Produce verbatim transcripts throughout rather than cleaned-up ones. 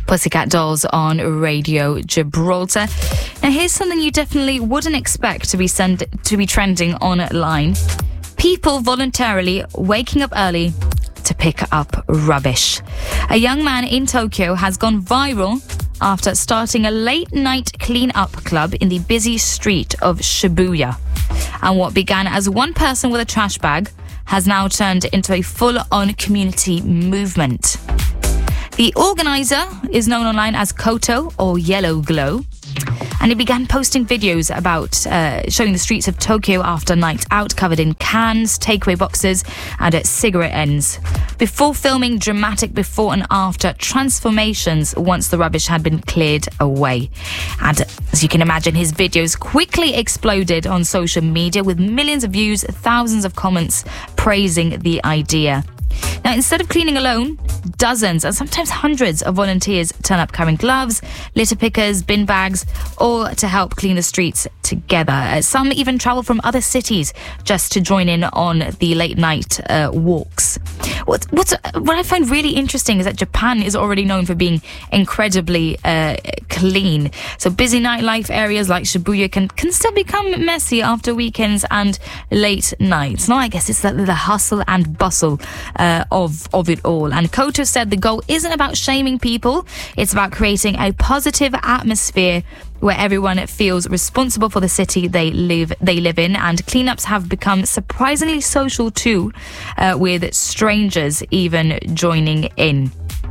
Pussycat Dolls on Radio Gibraltar. Now here's something you definitely wouldn't expect to be send- to be trending online. People voluntarily waking up early to pick up rubbish. A young man in Tokyo has gone viral after starting a late-night clean-up club in the busy street of Shibuya. And what began as one person with a trash bag has now turned into a full-on community movement. The organizer is known online as Koto, or Yellow Glow, and he began posting videos about uh, showing the streets of Tokyo after night out, covered in cans, takeaway boxes, and uh, cigarette ends, before filming dramatic before and after transformations once the rubbish had been cleared away. And as you can imagine, his videos quickly exploded on social media with millions of views, thousands of comments praising the idea. Now, instead of cleaning alone, dozens and sometimes hundreds of volunteers turn up carrying gloves, litter pickers, bin bags, or to help clean the streets together. Some even travel from other cities just to join in on the late night uh, walks. What, what's, what I find really interesting is that Japan is already known for being incredibly uh, clean. So busy nightlife areas like Shibuya can, can still become messy after weekends and late nights. Now, I guess it's the, the hustle and bustle uh, of, of it all. And Koto said the goal isn't about shaming people. It's about creating a positive atmosphere where everyone feels responsible for the city they live they live in, and cleanups have become surprisingly social too, uh, with strangers even joining in.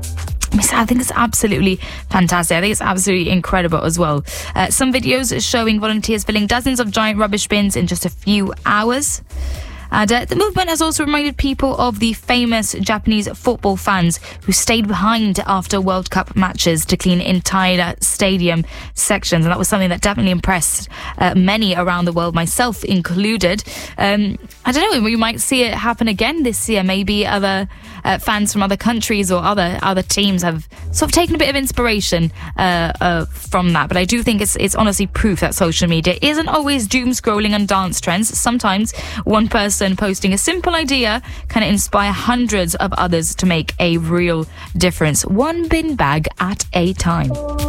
I think it's absolutely fantastic. I think it's absolutely incredible as well. Uh, some videos showing volunteers filling dozens of giant rubbish bins in just a few hours. And uh, the movement has also reminded people of the famous Japanese football fans who stayed behind after World Cup matches to clean entire stadium sections. And that was something that definitely impressed uh, many around the world, myself included. Um, I don't know, we might see it happen again this year. Maybe other uh, fans from other countries or other other teams have sort of taken a bit of inspiration uh, uh, from that. But I do think it's, it's honestly proof that social media isn't always doom scrolling and dance trends. Sometimes one person posting a simple idea can inspire hundreds of others to make a real difference, one bin bag at a time.